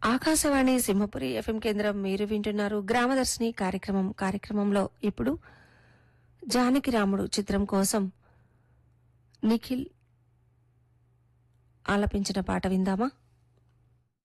Akashvani Simhapuri FM కేంద్రం మీరు వింటున్నారు గ్రామదర్శిని కార్యక్రమంలో ఇప్పుడు జానకి రాముడు చిత్రం కోసం నిఖిల్ ఆలపించిన పాట విందామా.